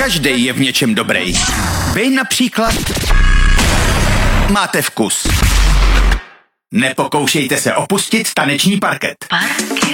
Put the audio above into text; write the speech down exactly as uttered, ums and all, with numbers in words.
Každý je v něčem dobrý. Vy například máte vkus. Nepokoušejte se opustit taneční parket. Parket.